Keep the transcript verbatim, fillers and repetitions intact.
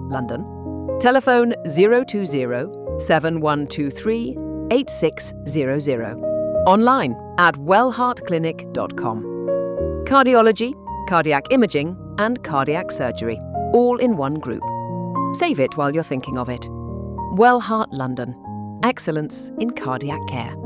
London. Telephone zero two zero, seven one two three, eight six zero zero. Online at wellheart clinic dot com. Cardiology, cardiac imaging and cardiac surgery, all in one group. Save it while you're thinking of it. Wellheart London. Excellence in cardiac care.